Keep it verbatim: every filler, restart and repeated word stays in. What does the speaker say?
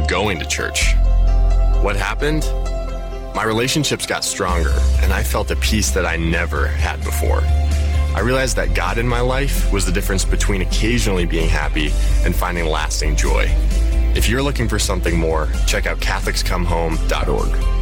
going to church. What happened? My relationships got stronger, and I felt a peace that I never had before. I realized that God in my life was the difference between occasionally being happy and finding lasting joy. If you're looking for something more, check out Catholics Come Home dot org.